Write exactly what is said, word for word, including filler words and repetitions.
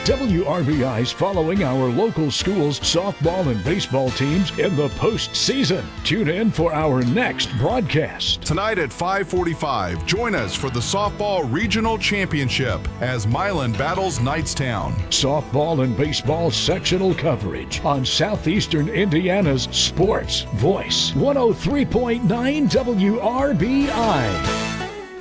W R B I is following our local schools' softball and baseball teams in the postseason. Tune in for our next broadcast. Tonight at five forty-five, join us for the Softball Regional Championship as Milan battles Knightstown. Softball and baseball sectional coverage on Southeastern Indiana's Sports Voice, one oh three point nine W R B I.